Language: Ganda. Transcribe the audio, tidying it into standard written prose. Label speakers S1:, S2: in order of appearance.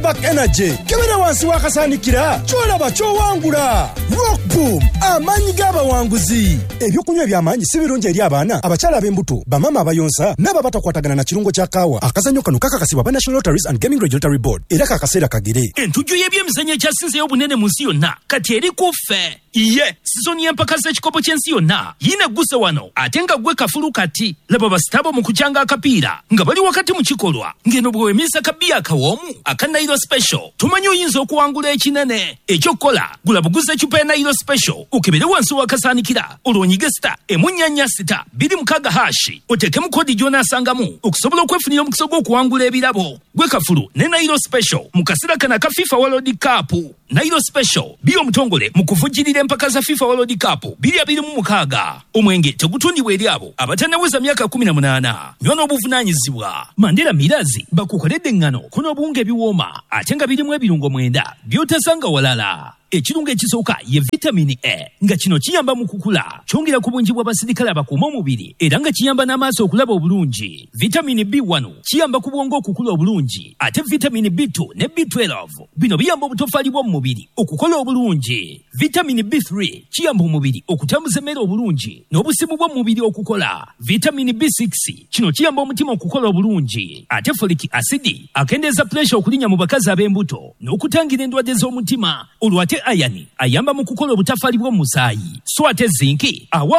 S1: Spark Energy kebera wansi wakasanikira kyolaba kyowangula. Rock Boom amanyi g'abawanguzi. Ebyokunywa by'amanyi si birungi eri abaana abakyala ab'embuto bamama abayonsa n'aba batakwatagana na kirungo kya kaawa. Akazanyo kano kakakasibwa ba National Lotteries and Gaming Regulatory Board era kakaseera kagere.
S2: Entujjo y'ebyemizannyo ekyasinzeyo obunene mu nsi yonna kati eri ku ffe. Iye sizoni y'empaka z'ekikopo ky'ensi yonna yinegguse wano ate nga gwe kafulu kati laba basitabo mu kukyanga akapiira nga bali wakati mu kikolwa ngeno bwe wemiisa kabbiya akawoomu aka Nairo Special tumanyi oyinza okuwangula ekinene ekyokukola gula buguze ecupa ya Nairo Special okebere wansi wakasaanikira olwonyige sita emunyanya sita 26# oteekemu kodi gy'onaasangamu okusobola okwefunira omukisa gw'okuwangula ebirabo gwe kafulu ne Nairo Special mu kaseera kana ka FIFA World Cup. Nairo Special biyo omutongole mu kuvujjirira empaka za FIFA World Cup 2026. Omwenge tegutundibwa eri abo abatannaweza myaka 18. Nywa n'obuvunaanyizibwa. Mandela Mirazi bakukoledde engano kuno obuwunga ebiwooma ate nga birimu ebirungo 9 by'otasanga walala. Ekirungo ekisooka ye vitamini A nga kino kiyamba mu kukula kyongera ku bungi bw'abasirikale abakuuma omubiri era nga kiyamba n'amaaso okulaba obulungi. Vitamini B1 kiyamba ku bwongo okukula obulungi ate vitamini B2 ne B12 bino biyamba obutofaali bw'omubiri okukola obulungi. Vitamini B3 kiyamba omubiri okutambuza emmere obulungi n'obusimu bw'omubiri okukola. Vitamini B6 kino kiyamba omutima okukola obulungi ate folic acid akendeeza pressure okulinya mu bakazi ab'embuto n'okutangira endwadde z'omutima olwate ayani ayamba mu kukola obutafaali bw'omusaayi so ate zinki